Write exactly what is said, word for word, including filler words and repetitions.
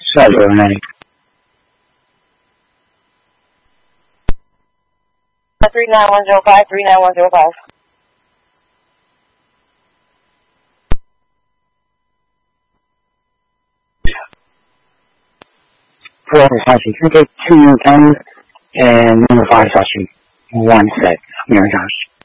Saturday. Three nine one zero five. Three nine one zero five. Four下去，这个去用单呃那个发下去，one set， 两小时。